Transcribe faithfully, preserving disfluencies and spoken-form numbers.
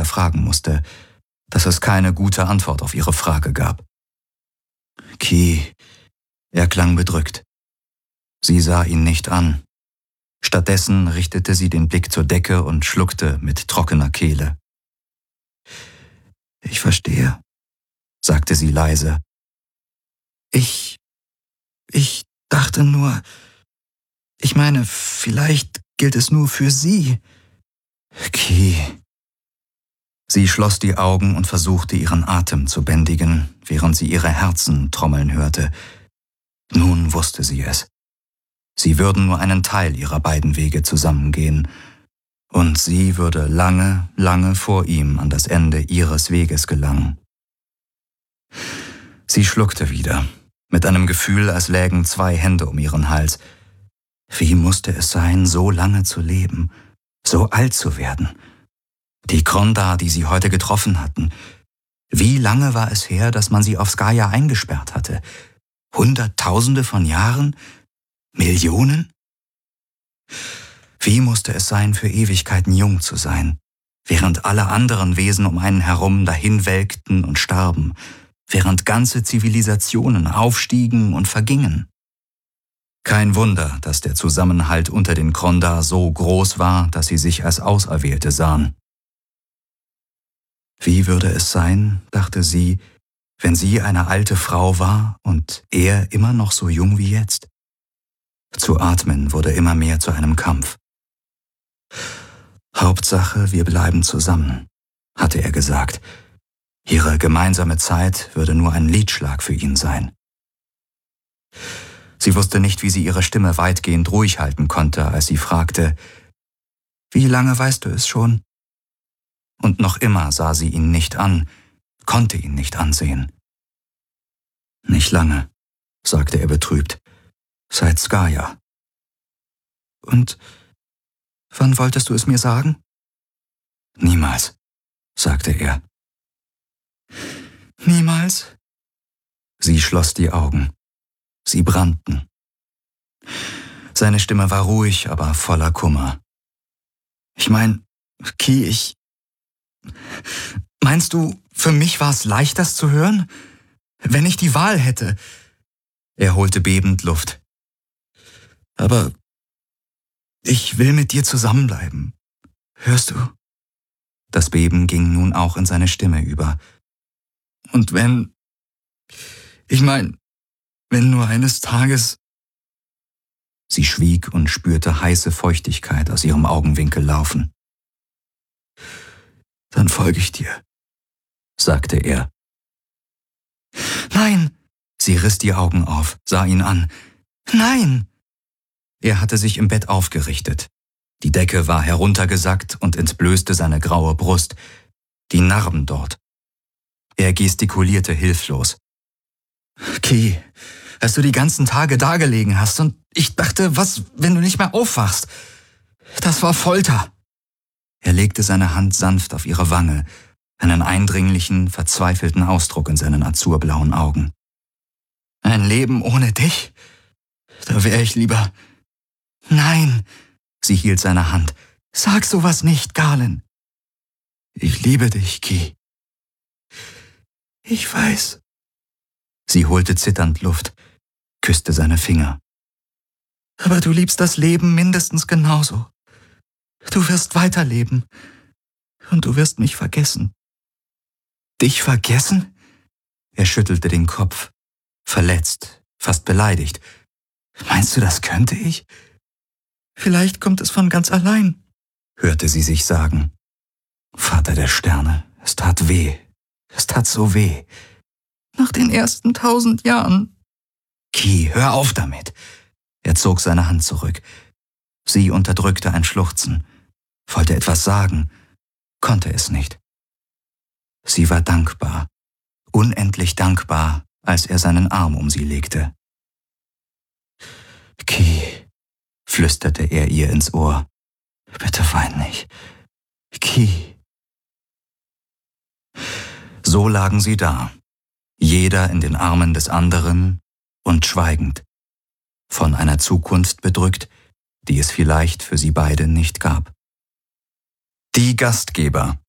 erfragen musste, dass es keine gute Antwort auf ihre Frage gab. Ki, er klang bedrückt. Sie sah ihn nicht an. Stattdessen richtete sie den Blick zur Decke und schluckte mit trockener Kehle. »Ich verstehe«, sagte sie leise. »Ich... ich dachte nur... Ich meine, vielleicht gilt es nur für Sie.« »Ki...« Sie schloss die Augen und versuchte, ihren Atem zu bändigen, während sie ihre Herzen trommeln hörte. Nun wusste sie es. Sie würden nur einen Teil ihrer beiden Wege zusammengehen, und sie würde lange, lange vor ihm an das Ende ihres Weges gelangen. Sie schluckte wieder, mit einem Gefühl, als lägen zwei Hände um ihren Hals. Wie musste es sein, so lange zu leben, so alt zu werden? Die Kronda, die sie heute getroffen hatten. Wie lange war es her, dass man sie auf Skaya eingesperrt hatte? Hunderttausende von Jahren? Millionen? Wie musste es sein, für Ewigkeiten jung zu sein, während alle anderen Wesen um einen herum dahinwelkten und starben, während ganze Zivilisationen aufstiegen und vergingen? Kein Wunder, dass der Zusammenhalt unter den Kronda so groß war, dass sie sich als Auserwählte sahen. Wie würde es sein, dachte sie, wenn sie eine alte Frau war und er immer noch so jung wie jetzt? Zu atmen wurde immer mehr zu einem Kampf. Hauptsache, wir bleiben zusammen, hatte er gesagt. Ihre gemeinsame Zeit würde nur ein Liedschlag für ihn sein. Sie wusste nicht, wie sie ihre Stimme weitgehend ruhig halten konnte, als sie fragte, »Wie lange weißt du es schon?« Und noch immer sah sie ihn nicht an, konnte ihn nicht ansehen. »Nicht lange«, sagte er betrübt, »seit Skaya.« »Und wann wolltest du es mir sagen?« »Niemals«, sagte er. »Niemals?« Sie schloss die Augen. Sie brannten. Seine Stimme war ruhig, aber voller Kummer. »Ich mein, Ki, ich... Meinst du, für mich war es leicht, das zu hören? Wenn ich die Wahl hätte?« Er holte bebend Luft. »Aber ich will mit dir zusammenbleiben. Hörst du?« Das Beben ging nun auch in seine Stimme über. »Und wenn... Ich mein, wenn nur eines Tages...« Sie schwieg und spürte heiße Feuchtigkeit aus ihrem Augenwinkel laufen. »Dann folge ich dir«, sagte er. »Nein!« Sie riss die Augen auf, sah ihn an. »Nein!« Er hatte sich im Bett aufgerichtet. Die Decke war heruntergesackt und entblößte seine graue Brust, die Narben dort. Er gestikulierte hilflos. »Ki, als du die ganzen Tage dagelegen hast und ich dachte, was, wenn du nicht mehr aufwachst? Das war Folter.« Er legte seine Hand sanft auf ihre Wange, einen eindringlichen, verzweifelten Ausdruck in seinen azurblauen Augen. »Ein Leben ohne dich? Da wäre ich lieber...« »Nein«, sie hielt seine Hand. »Sag sowas nicht, Galen.« »Ich liebe dich, Ki.« »Ich weiß.« Sie holte zitternd Luft, küsste seine Finger. »Aber du liebst das Leben mindestens genauso. Du wirst weiterleben und du wirst mich vergessen.« »Dich vergessen?« Er schüttelte den Kopf, verletzt, fast beleidigt. »Meinst du, das könnte ich?« »Vielleicht kommt es von ganz allein«, hörte sie sich sagen. »Vater der Sterne, es tat weh, es tat so weh. Nach den ersten tausend Jahren.« »Ki, hör auf damit!« Er zog seine Hand zurück. Sie unterdrückte ein Schluchzen, wollte etwas sagen, konnte es nicht. Sie war dankbar, unendlich dankbar, als er seinen Arm um sie legte. »Ki«, flüsterte er ihr ins Ohr, »bitte wein nicht. Ki.« So lagen sie da, jeder in den Armen des anderen und schweigend, von einer Zukunft bedrückt, die es vielleicht für sie beide nicht gab. Die Gastgeber.